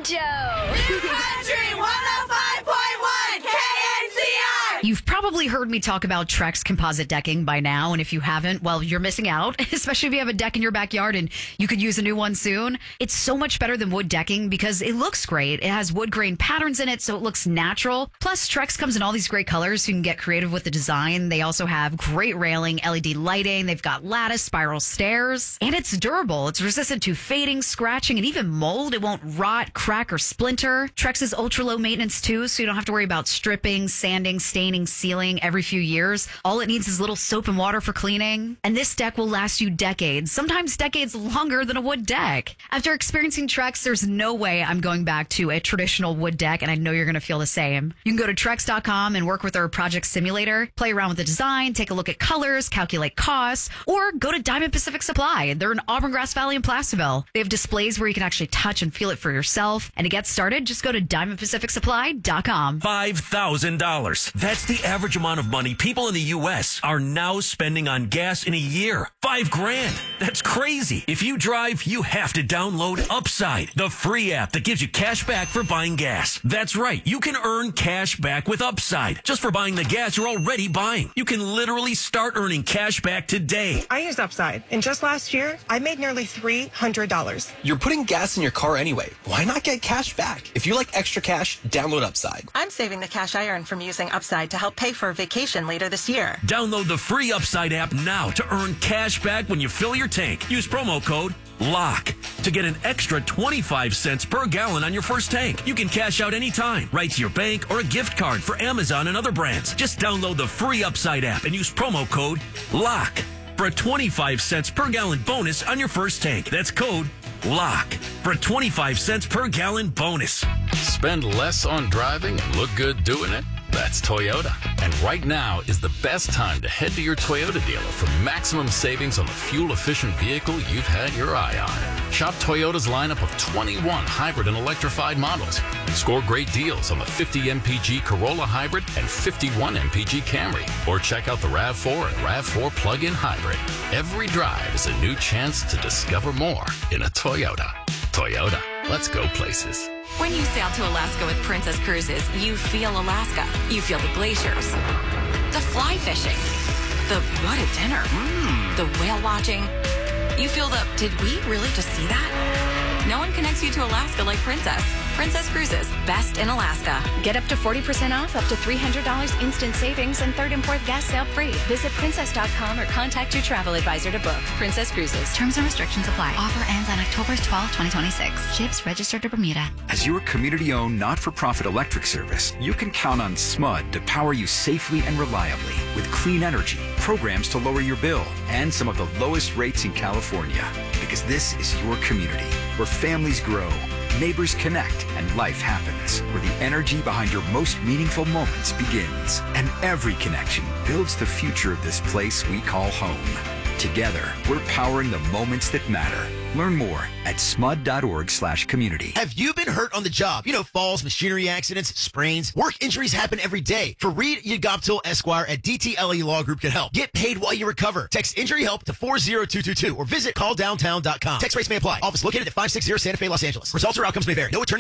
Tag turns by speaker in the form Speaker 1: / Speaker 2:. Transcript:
Speaker 1: Joe.
Speaker 2: New Country 105.1 KNCR.
Speaker 3: You've probably heard me talk about Trex composite decking by now, and if you haven't, well, you're missing out, especially if you have a deck in your backyard and you could use a new one soon. It's so much better than wood decking because it looks great. It has wood grain patterns in it, so it looks natural. Plus, Trex comes in all these great colors, so you can get creative with the design. They also have great railing, LED lighting. They've got lattice, spiral stairs, and it's durable. It's resistant to fading, scratching, and even mold. It won't rot, crack, or splinter. Trex is ultra low maintenance too, so you don't have to worry about stripping, sanding, staining, sealing every few years. All it needs is a little soap and water for cleaning. And this deck will last you decades, sometimes decades longer than a wood deck. After experiencing Trex, there's no way I'm going back to a traditional wood deck, and I know you're going to feel the same. You can go to Trex.com and work with our project simulator, play around with the design, take a look at colors, calculate costs, or go to Diamond Pacific Supply. They're in Auburn, Grass Valley, and Placerville. They have displays where you can actually touch and feel it for yourself. And to get started, just go to DiamondPacificSupply.com.
Speaker 4: $5,000. That's the average amount of money people in the U.S. are now spending on gas in a year. $5,000. That's crazy. If you drive, you have to download Upside, the free app that gives you cash back for buying gas. That's right. You can earn cash back with Upside just for buying the gas you're already buying. You can literally start earning cash back today.
Speaker 5: I use Upside, and just last year, I made nearly $300.
Speaker 6: You're putting gas in your car anyway. Why not get cash back? If you like extra cash, download Upside.
Speaker 7: I'm saving the cash I earn from using Upside to help pay for a vacation later this year.
Speaker 4: Download the free Upside app now to earn cash back when you fill your tank. Use promo code LOCK to get an extra 25 cents per gallon on your first tank. You can cash out anytime, right to your bank or a gift card for Amazon and other brands. Just download the free Upside app and use promo code LOCK for a 25 cents per gallon bonus on your first tank. That's code LOCK for a 25 cents per gallon bonus.
Speaker 8: Spend less on driving and look good doing it. That's Toyota. And right now is the best time to head to your Toyota dealer for maximum savings on the fuel-efficient vehicle you've had your eye on. Shop Toyota's lineup of 21 hybrid and electrified models. Score great deals on the 50 MPG Corolla Hybrid and 51 MPG Camry. Or check out the RAV4 and RAV4 plug-in hybrid. Every drive is a new chance to discover more in a Toyota. Toyota, let's go places.
Speaker 9: When you sail to Alaska with Princess Cruises, you feel Alaska. You feel the glaciers, the fly fishing, the what a dinner, the whale watching. You feel the, did we really just see that? No one connects you to Alaska like Princess. Princess Cruises, best in Alaska.
Speaker 1: Get up to 40% off, up to $300 instant savings, and third and fourth gas sale free. Visit princess.com or contact your travel advisor to book. Princess Cruises.
Speaker 10: Terms and restrictions apply. Offer ends on October 12, 2026. Ships registered to Bermuda.
Speaker 11: As your community-owned, not-for-profit electric service, you can count on SMUD to power you safely and reliably with clean energy, programs to lower your bill, and some of the lowest rates in California. Because this is your community, where families grow, neighbors connect, and life happens, where the energy behind your most meaningful moments begins. And every connection builds the future of this place we call home. Together, we're powering the moments that matter. Learn more at smud.org/community.
Speaker 12: Have you been hurt on the job? You know, falls, machinery accidents, sprains. Work injuries happen every day. Fareed Yagoptil Esquire at DTLE Law Group can help. Get paid while you recover. Text injury help to 40222 or visit calldowntown.com. Text rates may apply. Office located at 560 Santa Fe, Los Angeles. Results or outcomes may vary. No attorney